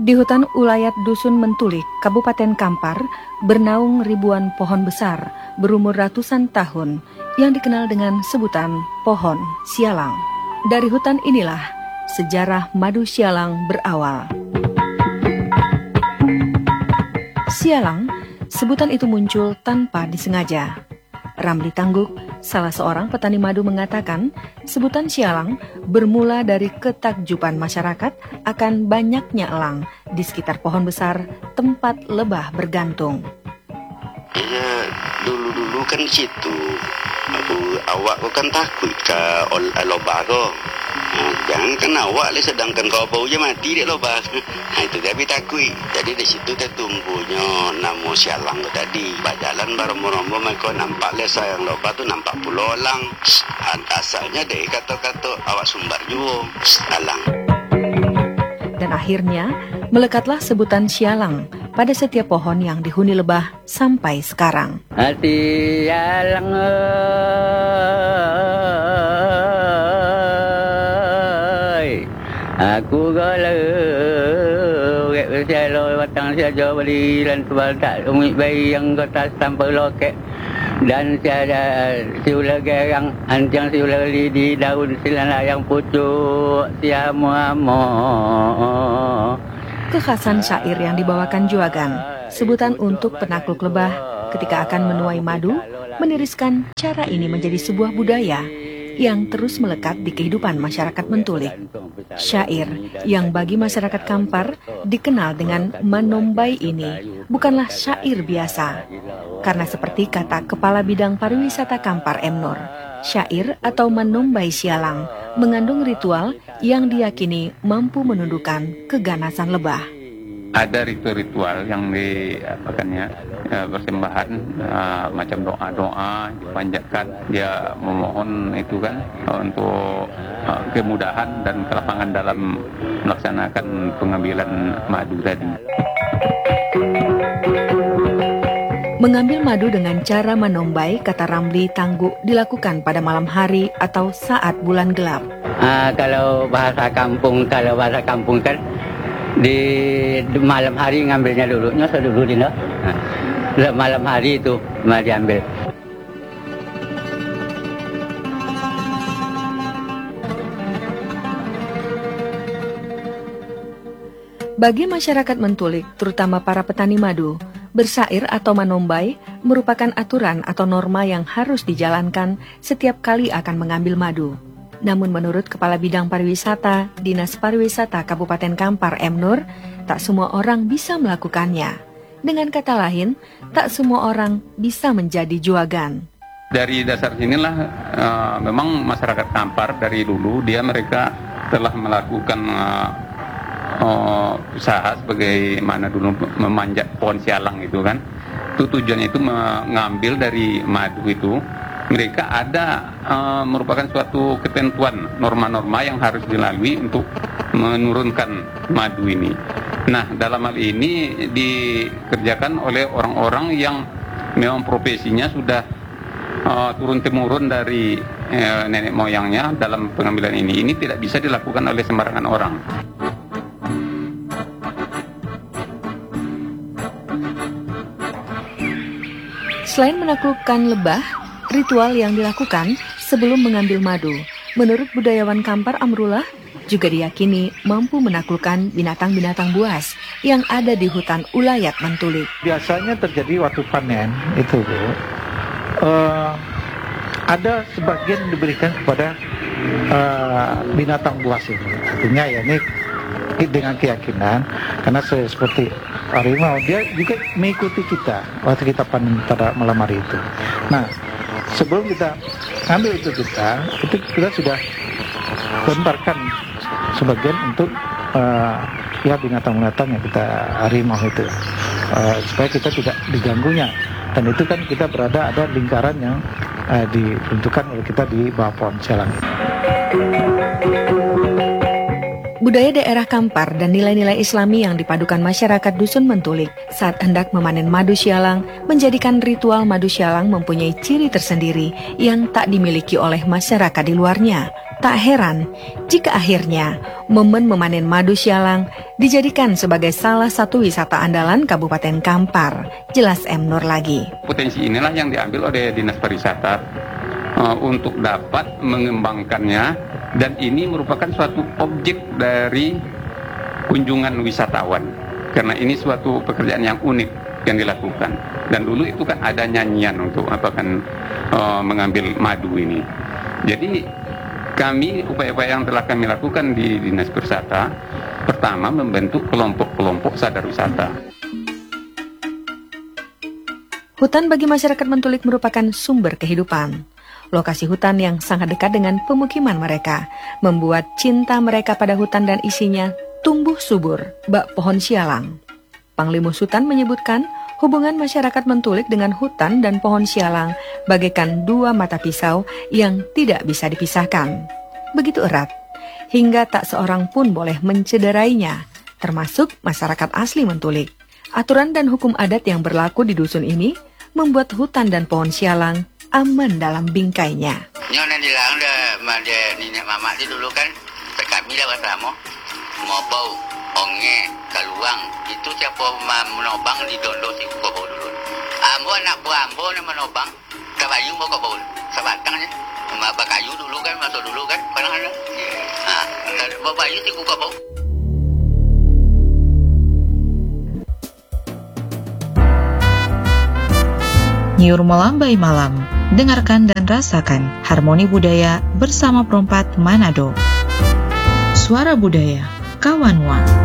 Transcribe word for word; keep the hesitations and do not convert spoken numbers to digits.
Di hutan ulayat Dusun Mentulik, Kabupaten Kampar, bernaung ribuan pohon besar berumur ratusan tahun yang dikenal dengan sebutan pohon sialang. Dari hutan inilah sejarah madu sialang berawal. Sialang, sebutan itu muncul tanpa disengaja. Ramli Tangguk, salah seorang petani madu mengatakan, sebutan sialang bermula dari ketakjuban masyarakat akan banyaknya elang di sekitar pohon besar tempat lebah bergantung. Ya, dulu-dulu kan situ, aku, awak kau kan takut ke lobah kau. Nah, jangan kan awak lah, sedangkan kau bau je mati dek lobah. Nah, itu tapi takut. Jadi di situ tertumbuhnya nama sialang tu tadi. Berjalan berombo-rombo mereka nampak lah sayang lobah tu nampak puluh elang. Asalnya deh kata-kata awak sumbar juga elang. Dan akhirnya melekatlah sebutan sialang pada setiap pohon yang dihuni lebah sampai sekarang. Hati sialang aku galau, get bersialau batang saja beli dan sebal tak umit bayi yang kota tanpa loket dan tiada siulah gerang anjang siulah lidi daun silana yang pucuk siamu-amu. Kekhasan syair yang dibawakan Juagan, sebutan untuk penakluk lebah ketika akan menuai madu, meniriskan cara ini menjadi sebuah budaya yang terus melekat di kehidupan masyarakat Mentulik. Syair yang bagi masyarakat Kampar dikenal dengan Manombai ini bukanlah syair biasa. Karena seperti kata Kepala Bidang Pariwisata Kampar M. Nur, syair atau Manombai sialang mengandung ritual yang diyakini mampu menundukkan keganasan lebah. Ada ritual-ritual yang diapakannya ya, persembahan uh, macam doa-doa dipanjatkan, dia memohon itu kan untuk uh, kemudahan dan kelapangan dalam melaksanakan pengambilan madu tadi. Mengambil madu dengan cara manombai, kata Ramli Tangguk, dilakukan pada malam hari atau saat bulan gelap. Uh, kalau bahasa kampung, kalau bahasa kampung kan di malam hari ngambilnya dulu, nyosor dulu di no. Nah, malam hari itu mau diambil. Bagi masyarakat Mentulik, terutama para petani madu, bersair atau manombai merupakan aturan atau norma yang harus dijalankan setiap kali akan mengambil madu. Namun menurut Kepala Bidang Pariwisata, Dinas Pariwisata Kabupaten Kampar M. Nur, tak semua orang bisa melakukannya. Dengan kata lain, tak semua orang bisa menjadi juagan. Dari dasar inilah uh, memang masyarakat Kampar dari dulu dia mereka telah melakukan uh, uh, usaha sebagaimana dulu memanjat pohon sialang itu kan. Itu tujuannya itu mengambil dari madu itu. Mereka ada uh, merupakan suatu ketentuan norma-norma yang harus dilalui untuk menurunkan madu ini. Nah, dalam hal ini dikerjakan oleh orang-orang yang memang profesinya sudah uh, turun-temurun dari uh, nenek moyangnya dalam pengambilan ini. Ini tidak bisa dilakukan oleh sembarangan orang. Selain menaklukkan lebah, ritual yang dilakukan sebelum mengambil madu, menurut budayawan Kampar Amrullah, juga diyakini mampu menaklukkan binatang-binatang buas yang ada di hutan ulayat Mentulik. Biasanya terjadi waktu panen itu, Bu. Uh, ada sebagian diberikan kepada uh, binatang buas ini. Artinya ya ini dengan keyakinan, karena seperti harimau, dia juga mengikuti kita waktu kita panen pada malam hari itu. Nah, sebelum kita ambil itu kita, itu kita sudah lemparkan sebagian untuk uh, ya binatang-binatang yang kita harimau itu, uh, supaya kita tidak diganggunya. Dan itu kan kita berada ada lingkaran yang uh, ditentukan oleh kita di bawah pohon sialang. Budaya daerah Kampar dan nilai-nilai Islami yang dipadukan masyarakat Dusun Mentulik saat hendak memanen madu sialang menjadikan ritual madu sialang mempunyai ciri tersendiri yang tak dimiliki oleh masyarakat di luarnya. Tak heran jika akhirnya momen memanen madu Sialang dijadikan sebagai salah satu wisata andalan Kabupaten Kampar. Jelas M. Nur lagi. Potensi inilah yang diambil oleh Dinas Pariwisata uh, untuk dapat mengembangkannya, dan ini merupakan suatu objek dari kunjungan wisatawan. Karena ini suatu pekerjaan yang unik yang dilakukan. Dan dulu itu kan ada nyanyian untuk apa kan uh, mengambil madu ini. Jadi kami, upaya-upaya yang telah kami lakukan di Dinas Pariwisata, pertama membentuk kelompok-kelompok sadar wisata. Hutan bagi masyarakat Mentulik merupakan sumber kehidupan. Lokasi hutan yang sangat dekat dengan pemukiman mereka membuat cinta mereka pada hutan dan isinya tumbuh subur, bak pohon Sialang. Panglimus Hutan menyebutkan hubungan masyarakat Mentulik dengan hutan dan pohon Sialang bagaikan dua mata pisau yang tidak bisa dipisahkan. Begitu erat, hingga tak seorang pun boleh mencederainya, termasuk masyarakat asli Mentulik. Aturan dan hukum adat yang berlaku di dusun ini membuat hutan dan pohon Sialang aman dalam bingkainya. Nyonya dilang dah, ada nenek mama di dulu kan, kami lah bersama, mau bau, onge, kaluang, itu siapa menobang di dondo si kau bau dulu. Ambo anak buah ambo ni menobang, kabayu mau kau bau, sebatangnya, mabak kayu dulu kan, masuk dulu kan, pernah ada. Ah, bawa bayu si kau bau. Nyiur melambai malam, dengarkan dan rasakan harmoni budaya bersama Perompak Manado. Suara Budaya, Kawanwa.